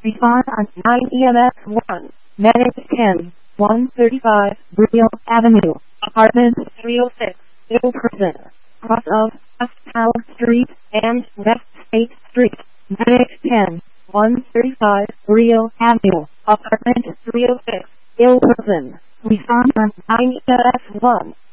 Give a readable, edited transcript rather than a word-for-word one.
Respond on 9 EMS 1. Medic 10, 135, Brio Avenue, Apartment 306, Ill Prison, cross of West Powell Street and West State Street. Medic 10, 135, Brio Avenue, Apartment 306, Ill Prison. Respond on 9 EMS 1.